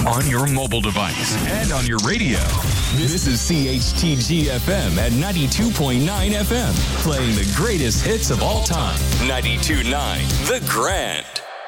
on your mobile device and on your radio. This is CHTG-FM at 92.9 FM, playing the greatest hits of all time. 92.9 The Grand.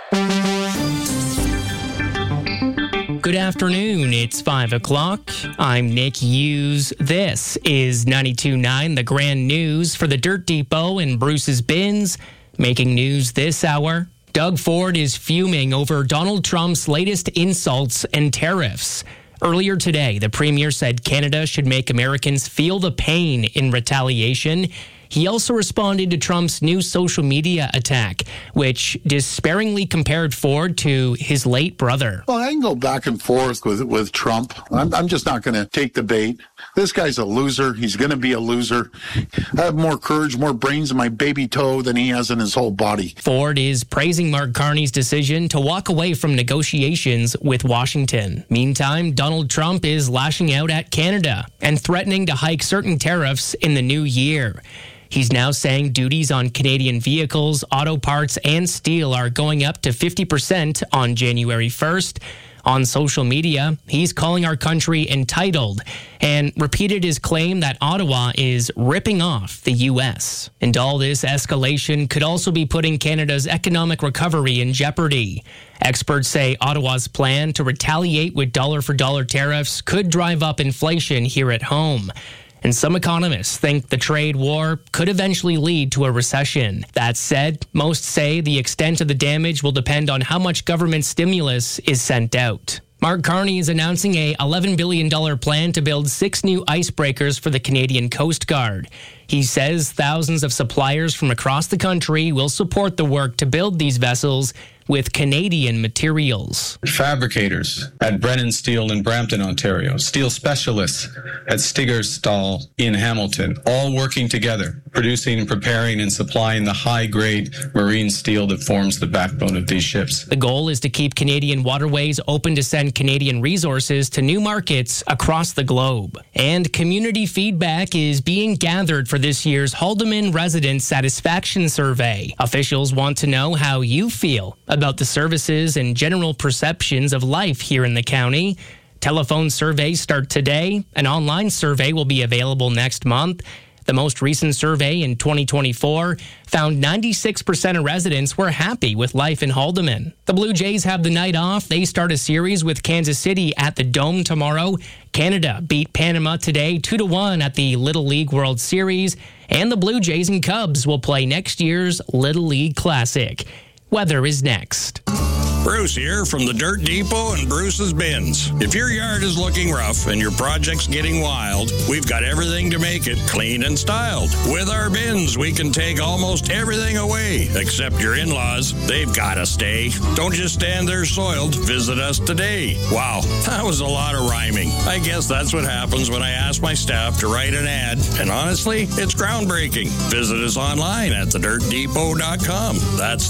Good afternoon. It's 5 o'clock. I'm Nick Hughes. This is 92.9 The Grand News for the Dirt Depot and Bruce's Bins. Making news this hour, Doug Ford is fuming over Donald Trump's latest insults and tariffs. Earlier today, the premier said Canada should make Americans feel the pain in retaliation. He also responded to Trump's new social media attack, which despairingly compared Ford to his late brother. Well, I can go back and forth with Trump. I'm just not going to take the bait. This guy's a loser. He's going to be a loser. I have more courage, more brains in my baby toe than he has in his whole body. Ford is praising Mark Carney's decision to walk away from negotiations with Washington. Meantime, Donald Trump is lashing out at Canada and threatening to hike certain tariffs in the new year. He's now saying duties on Canadian vehicles, auto parts, and steel are going up to 50% on January 1st. On social media, he's calling our country entitled and repeated his claim that Ottawa is ripping off the U.S. And all this escalation could also be putting Canada's economic recovery in jeopardy. Experts say Ottawa's plan to retaliate with dollar-for-dollar tariffs could drive up inflation here at home. And some economists think the trade war could eventually lead to a recession. That said, most say the extent of the damage will depend on how much government stimulus is sent out. Mark Carney is announcing a $11 billion plan to build 6 new icebreakers for the Canadian Coast Guard. He says thousands of suppliers from across the country will support the work to build these vessels with Canadian materials. Fabricators at Brennan Steel in Brampton, Ontario. Steel specialists at Stiggerstall in Hamilton, all working together, producing, preparing, and supplying the high-grade marine steel that forms the backbone of these ships. The goal is to keep Canadian waterways open to send Canadian resources to new markets across the globe. And community feedback is being gathered for this year's Haldimand Resident Satisfaction Survey. Officials want to know how you feel about the services and general perceptions of life here in the county. Telephone surveys start today. An online survey will be available next month. The most recent survey in 2024 found 96% of residents were happy with life in Haldimand. The Blue Jays have the night off. They start a series with Kansas City at the Dome tomorrow. Canada beat Panama today 2-1 at the Little League World Series. And the Blue Jays and Cubs will play next year's Little League Classic. Weather is next. Bruce here from the Dirt Depot and Bruce's Bins. If your yard is looking rough and your project's getting wild, we've got everything to make it clean and styled. With our bins, we can take almost everything away, except your in-laws. They've got to stay. Don't just stand there soiled. Visit us today. Wow, that was a lot of rhyming. I guess that's what happens when I ask my staff to write an ad. And honestly, it's groundbreaking. Visit us online at thedirtdepot.com. That's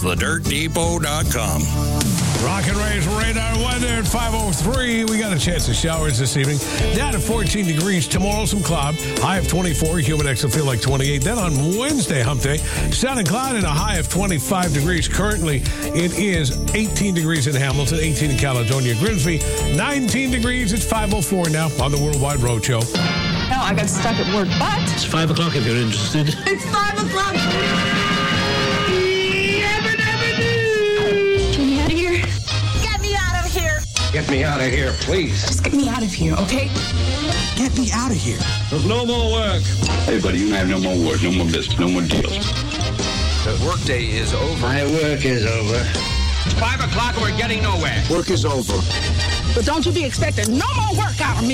thedirtdepot.com. Rock and Ray's radar weather at 5:03. We got a chance of showers this evening. Down to 14 degrees. Tomorrow, some cloud. High of 24. Humid will feel like 28. Then on Wednesday, hump day, sun and cloud and a high of 25 degrees. Currently, it is 18 degrees in Hamilton, 18 in Caledonia, Grimsby, 19 degrees. It's 5:04 now on the Worldwide Roadshow. No, I got stuck at work, but... It's 5 o'clock if you're interested. It's 5 o'clock! Get me out of here, please. Just get me out of here, okay? Get me out of here. There's no more work. Hey, buddy, you have no more work, no more business, no more deals. The workday is over. My work is over. It's 5 o'clock and we're getting nowhere. Work is over. But don't you be expecting no more work out of me.